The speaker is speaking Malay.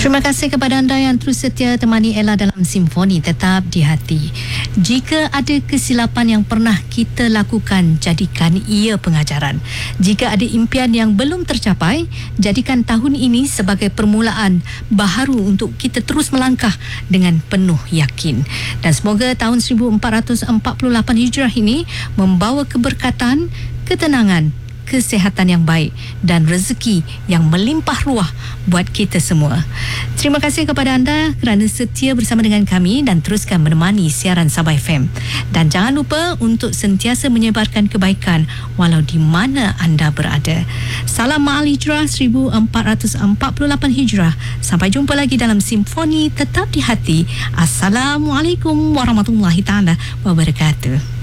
Terima kasih kepada anda yang terus setia temani Ella dalam Simfoni Tetap di Hati. Jika ada kesilapan yang pernah kita lakukan, jadikan ia pengajaran. Jika ada impian yang belum tercapai, jadikan tahun ini sebagai permulaan baharu untuk kita terus melangkah dengan penuh yakin. Dan semoga tahun 1448 Hijrah ini membawa keberkatan, ketenangan, kesihatan yang baik dan rezeki yang melimpah ruah buat kita semua. Terima kasih kepada anda kerana setia bersama dengan kami dan teruskan menemani siaran Sabah FM. Dan jangan lupa untuk sentiasa menyebarkan kebaikan walau di mana anda berada. Salam Ma'al Hijrah 1448 Hijrah. Sampai jumpa lagi dalam Simfoni Tetap di Hati. Assalamualaikum warahmatullahi taala wabarakatuh.